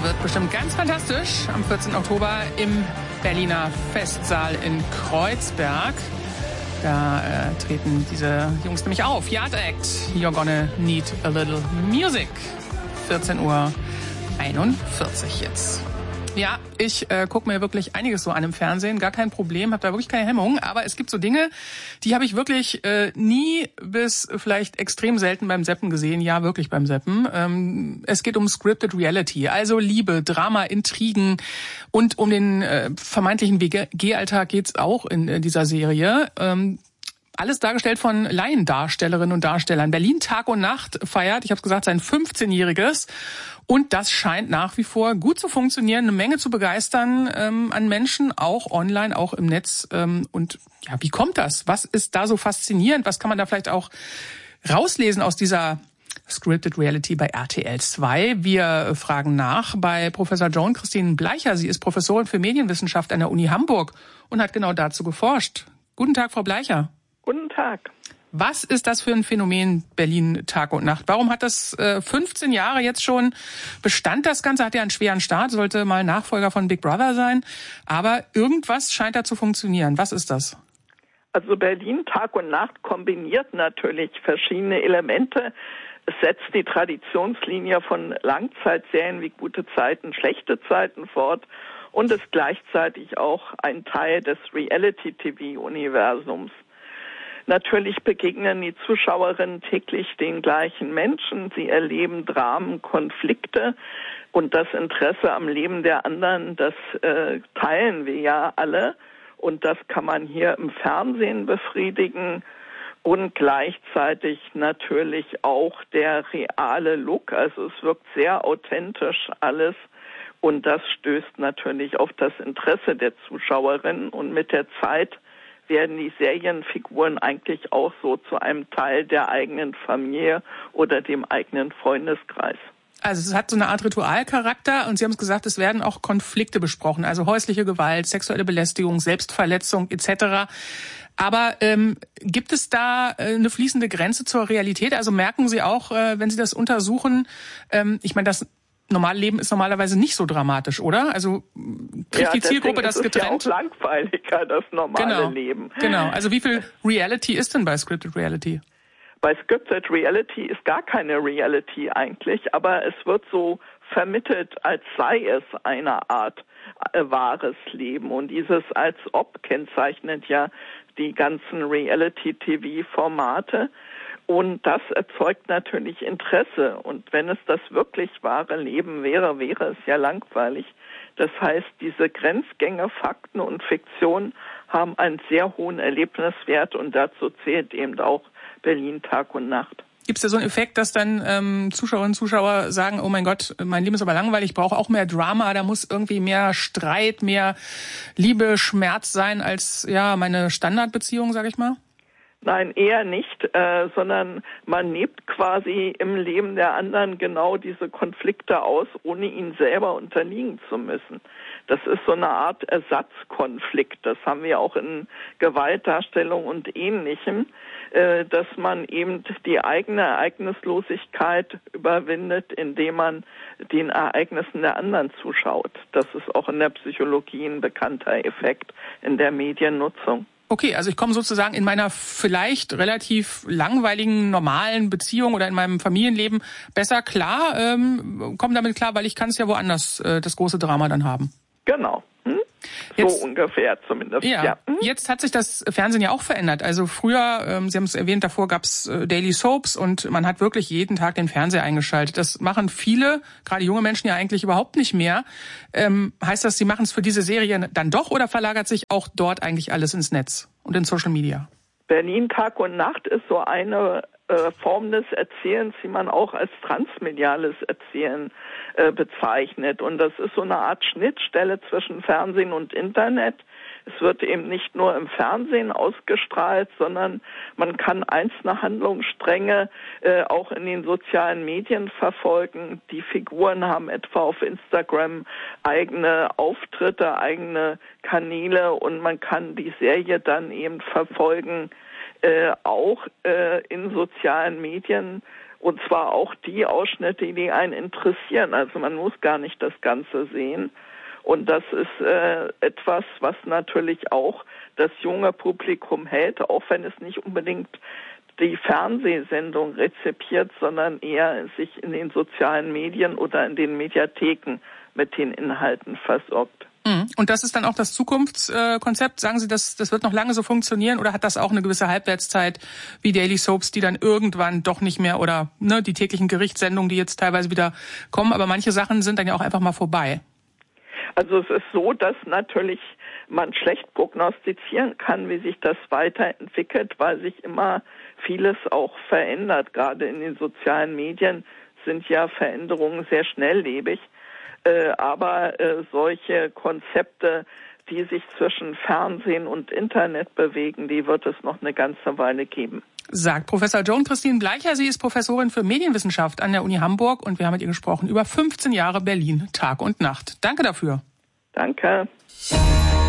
wird bestimmt ganz fantastisch am 14. Oktober im Berliner Festsaal in Kreuzberg. Da treten diese Jungs nämlich auf. Yard Act, You're Gonna Need a Little Music. 14:41 Uhr jetzt. Ja, ich gucke mir wirklich einiges so an im Fernsehen, gar kein Problem, habe da wirklich keine Hemmung. Aber es gibt so Dinge, die habe ich wirklich nie bis vielleicht extrem selten beim Seppen gesehen. Ja, wirklich beim Seppen. Es geht um Scripted Reality, also Liebe, Drama, Intrigen und um den vermeintlichen WG-Alltag geht's auch in dieser Serie. Alles dargestellt von Laiendarstellerinnen und Darstellern. Berlin Tag und Nacht feiert, ich habe es gesagt, sein 15-jähriges. Und das scheint nach wie vor gut zu funktionieren, eine Menge zu begeistern an Menschen, auch online, auch im Netz. Und ja, wie kommt das? Was ist da so faszinierend? Was kann man da vielleicht auch rauslesen aus dieser Scripted Reality bei RTL 2? Wir fragen nach bei Professor Joan Christine Bleicher. Sie ist Professorin für Medienwissenschaft an der Uni Hamburg und hat genau dazu geforscht. Guten Tag, Frau Bleicher. Guten Tag. Was ist das für ein Phänomen Berlin Tag und Nacht? Warum hat das 15 Jahre jetzt schon Bestand? Das Ganze hat ja einen schweren Start, sollte mal Nachfolger von Big Brother sein. Aber irgendwas scheint da zu funktionieren. Was ist das? Also Berlin Tag und Nacht kombiniert natürlich verschiedene Elemente. Es setzt die Traditionslinie von Langzeitserien wie Gute Zeiten, Schlechte Zeiten fort und ist gleichzeitig auch ein Teil des Reality-TV-Universums. Natürlich begegnen die Zuschauerinnen täglich den gleichen Menschen. Sie erleben Dramen, Konflikte und das Interesse am Leben der anderen, das teilen wir ja alle. Und das kann man hier im Fernsehen befriedigen und gleichzeitig natürlich auch der reale Look. Also es wirkt sehr authentisch alles und das stößt natürlich auf das Interesse der Zuschauerinnen und mit der Zeit werden die Serienfiguren eigentlich auch so zu einem Teil der eigenen Familie oder dem eigenen Freundeskreis. Also es hat so eine Art Ritualcharakter und Sie haben es gesagt, es werden auch Konflikte besprochen, also häusliche Gewalt, sexuelle Belästigung, Selbstverletzung etc. Aber gibt es da eine fließende Grenze zur Realität? Also merken Sie auch, wenn Sie das untersuchen, ich meine, das normale Leben ist normalerweise nicht so dramatisch, oder? Also kriegt die Zielgruppe das getrennt? Ja, auch langweiliger, das normale Leben. Genau. Also wie viel Reality ist denn bei Scripted Reality? Bei Scripted Reality ist gar keine Reality eigentlich, aber es wird so vermittelt, als sei es eine Art wahres Leben. Und dieses als ob kennzeichnet ja die ganzen Reality-TV-Formate. Und das erzeugt natürlich Interesse. Und wenn es das wirklich wahre Leben wäre, wäre es ja langweilig. Das heißt, diese Grenzgänge, Fakten und Fiktion haben einen sehr hohen Erlebniswert und dazu zählt eben auch Berlin Tag und Nacht. Gibt es da so einen Effekt, dass dann Zuschauerinnen und Zuschauer sagen, oh mein Gott, mein Leben ist aber langweilig, ich brauche auch mehr Drama, da muss irgendwie mehr Streit, mehr Liebe, Schmerz sein als ja meine Standardbeziehung, sag ich mal? Nein, eher nicht, sondern man lebt quasi im Leben der anderen genau diese Konflikte aus, ohne ihnen selber unterliegen zu müssen. Das ist so eine Art Ersatzkonflikt. Das haben wir auch in Gewaltdarstellung und Ähnlichem, dass man eben die eigene Ereignislosigkeit überwindet, indem man den Ereignissen der anderen zuschaut. Das ist auch in der Psychologie ein bekannter Effekt in der Mediennutzung. Okay, also ich komme sozusagen in meiner vielleicht relativ langweiligen, normalen Beziehung oder in meinem Familienleben besser klar, komme damit klar, weil ich kann es ja woanders das große Drama dann haben. Genau. Jetzt, so ungefähr zumindest. Ja. Jetzt hat sich das Fernsehen ja auch verändert. Also früher, Sie haben es erwähnt, davor gab es Daily Soaps und man hat wirklich jeden Tag den Fernseher eingeschaltet. Das machen viele, gerade junge Menschen ja eigentlich überhaupt nicht mehr. Heißt das, Sie machen es für diese Serie dann doch oder verlagert sich auch dort eigentlich alles ins Netz und in Social Media? Berlin Tag und Nacht ist so eine Form des Erzählens, die man auch als transmediales Erzählen bezeichnet. Und das ist so eine Art Schnittstelle zwischen Fernsehen und Internet. Es wird eben nicht nur im Fernsehen ausgestrahlt, sondern man kann einzelne Handlungsstränge auch in den sozialen Medien verfolgen. Die Figuren haben etwa auf Instagram eigene Auftritte, eigene Kanäle und man kann die Serie dann eben verfolgen, auch in sozialen Medien Und zwar auch die Ausschnitte, die einen interessieren. Also man muss gar nicht das Ganze sehen. Und das ist etwas, was natürlich auch das junge Publikum hält, auch wenn es nicht unbedingt die Fernsehsendung rezipiert, sondern eher sich in den sozialen Medien oder in den Mediatheken mit den Inhalten versorgt. Und das ist dann auch das Zukunftskonzept? Sagen Sie, das wird noch lange so funktionieren oder hat das auch eine gewisse Halbwertszeit wie Daily Soaps, die dann irgendwann doch nicht mehr oder die täglichen Gerichtssendungen, die jetzt teilweise wieder kommen, aber manche Sachen sind dann ja auch einfach mal vorbei? Also es ist so, dass natürlich man schlecht prognostizieren kann, wie sich das weiterentwickelt, weil sich immer vieles auch verändert. Gerade in den sozialen Medien sind ja Veränderungen sehr schnelllebig. Aber solche Konzepte, die sich zwischen Fernsehen und Internet bewegen, die wird es noch eine ganze Weile geben. Sagt Professor Joan Christine Bleicher. Sie ist Professorin für Medienwissenschaft an der Uni Hamburg und wir haben mit ihr gesprochen über 15 Jahre Berlin, Tag und Nacht. Danke dafür. Danke.